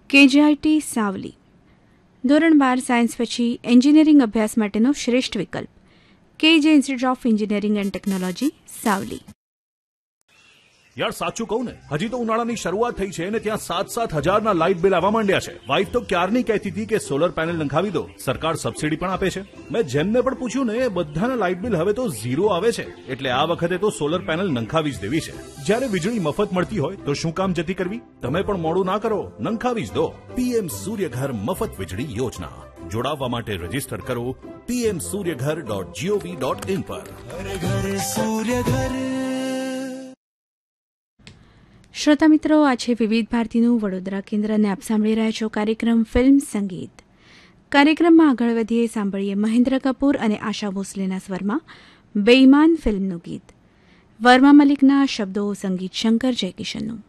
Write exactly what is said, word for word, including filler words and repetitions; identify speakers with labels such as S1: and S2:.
S1: KGIT Savli ધોરણ બાર science પછી engineering અભ્યાસ માટેનો શ્રેષ્ઠ વિકલ્પ કેજે institute of engineering and technology Savli.
S2: યાર સાચું કહું ને, હજી તો ઉનાળાની શરૂઆત થઈ છે અને ત્યાં સાત સાત હજારના લાઇટ બિલ આવવા માંડ્યા છે. વાઇફ તો ક્યારની કહેતી હતી કે સોલર પેનલ નંખાવી દો, સરકાર સબસિડી પણ આપે છે. મેં જેમને પણ પૂછ્યું ને, બધાના લાઇટ બિલ હવે તો ઝીરો આવે છે. એટલે આ વખતે તો સોલર પેનલ નંખાવી જ દેવી છે. જ્યારે વીજળી મફત મળતી હોય તો શું કામ જતી કરવી? તમે પણ મોડું ના કરો, નંખાવી જ દો. પીએમ સૂર્યઘર મફત વીજળી યોજના. જોડાવવા માટે રજીસ્ટર કરો PM Suryaghar dot GOV dot in પર.
S1: શ્રોતા મિત્રો, આ છે વિવિધ ભારતીનું વડોદરા કેન્દ્ર અને આપ સાંભળી રહ્યા છો કાર્યક્રમ ફિલ્મ સંગીત. કાર્યક્રમમાં આગળ વધીએ, સાંભળીએ મહેન્દ્ર કપૂર અને આશા ભોસલેના સ્વરમાં બેઈમાન ફિલ્મનું ગીત. વર્મા મલિકના શબ્દો, સંગીત શંકર જયકિશનનું.